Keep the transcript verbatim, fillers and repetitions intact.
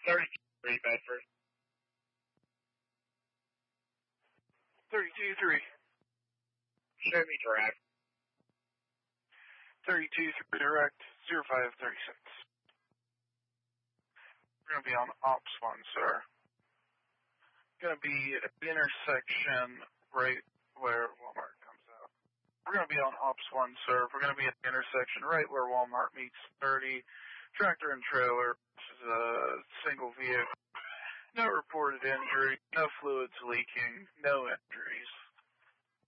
thirty-three Bedford. thirty-two three. Show me direct. thirty-two three direct, zero five thirty-six. We're going to be on Ops one, sir. Going to be at the intersection right where Walmart comes out. We're going to be on Ops one, sir. We're going to be at the intersection right where Walmart meets thirty. Tractor and trailer. This is a single vehicle. No reported injury. No fluids leaking. No injuries.